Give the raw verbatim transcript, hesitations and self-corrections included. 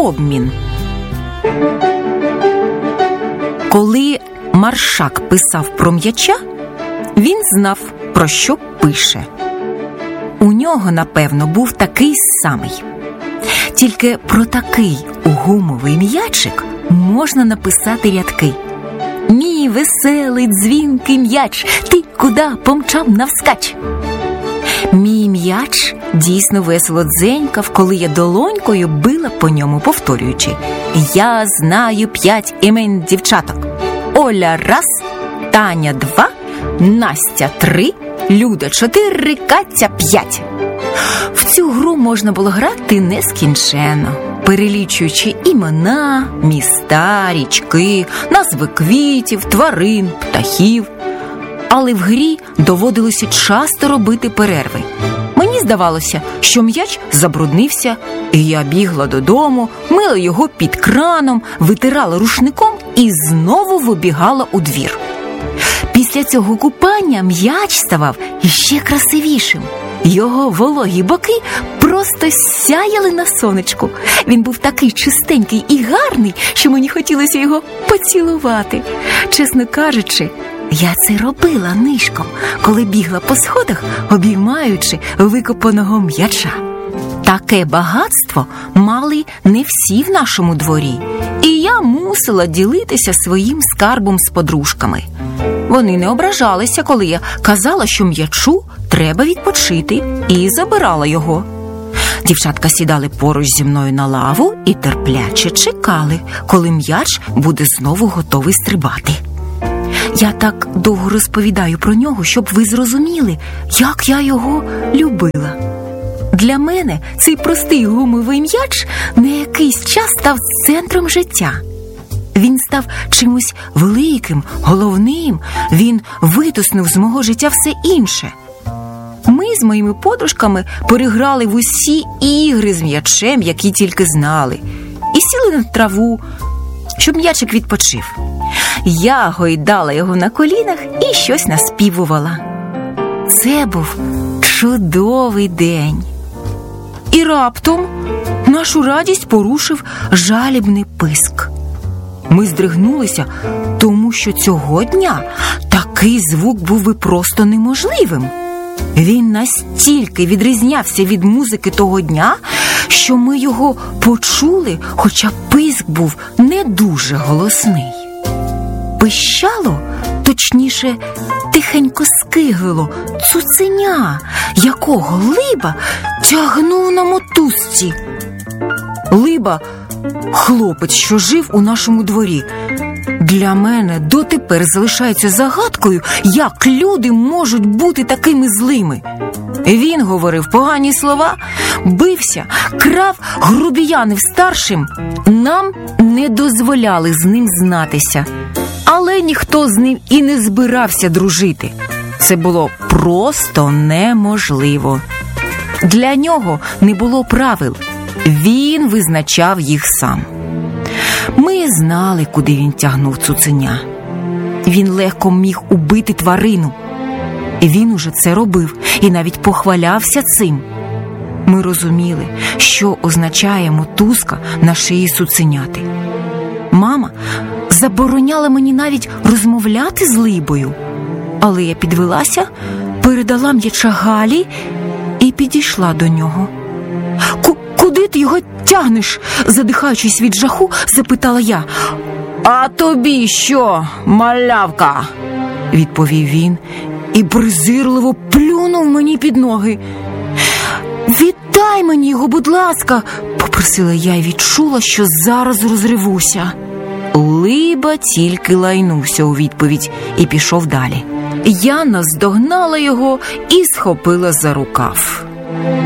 обмін. Коли Маршак писав про м'яча, він знав, про що пише. У нього, напевно, був такий самий. Тільки про такий гумовий м'ячик можна написати рядки. «Мій веселий дзвінкий м'яч, ти куди помчав навскач?» Мій м'яч дійсно весело дзенькав, коли я долонькою била по ньому, повторюючи: «Я знаю п'ять імен дівчаток. Оля раз, Таня два, Настя три, Люда чотири, Катя п'ять». В цю гру можна було грати нескінченно, перелічуючи імена, міста, річки, назви квітів, тварин, птахів. Але в грі доводилося часто робити перерви. Мені здавалося, що м'яч забруднився, і я бігла додому, мила його під краном, витирала рушником і знову вибігала у двір. Після цього купання м'яч ставав іще красивішим. Його вологі боки просто сяяли на сонечку. Він був такий чистенький і гарний, що мені хотілося його поцілувати. Чесно кажучи, я це робила нишком, коли бігла по сходах, обіймаючи викопаного м'яча. Таке багатство мали не всі в нашому дворі, і я мусила ділитися своїм скарбом з подружками. Вони не ображалися, коли я казала, що м'ячу треба відпочити, і забирала його. Дівчатка сідали поруч зі мною на лаву і терпляче чекали, коли м'яч буде знову готовий стрибати. Я так довго розповідаю про нього, щоб ви зрозуміли, як я його любила. Для мене цей простий гумовий м'яч на якийсь час став центром життя. Він став чимось великим, головним, він витиснув з мого життя все інше. Ми з моїми подружками переграли в усі ігри з м'ячем, які тільки знали, і сіли на траву, щоб м'ячик відпочив. Я гойдала його на колінах і щось наспівувала. Це був чудовий день. І раптом нашу радість порушив жалібний писк. Ми здригнулися, тому що цього дня такий звук був би просто неможливим. Він настільки відрізнявся від музики того дня, що ми його почули, хоча писк був не дуже голосний. Пищало, точніше, тихенько скиглило цуценя, якого Либа тягнув на мотузці. Либа – хлопець, що жив у нашому дворі. Для мене дотепер залишається загадкою, як люди можуть бути такими злими. Він говорив погані слова, бився, крав, грубіянив старшим. Нам не дозволяли з ним знатися. Але ніхто з ним і не збирався дружити. Це було просто неможливо. Для нього не було правил. Він визначав їх сам. Ми знали, куди він тягнув цуценя. Він легко міг убити тварину. Він уже це робив і навіть похвалявся цим. Ми розуміли, що означає мотузка на шиї цуценяти. Мама забороняла мені навіть розмовляти з Либою. Але я підвелася, передала м'яча Галі і підійшла до нього. «Куди ти його тягнеш?» – задихаючись від жаху, запитала я. «А тобі що, малявка?» – відповів він і презирливо плюнув мені під ноги. «Віддай мені його, будь ласка!» – попросила я і відчула, що зараз розривуся. Либа тільки лайнувся у відповідь і пішов далі. Я наздогнала його і схопила за рукав.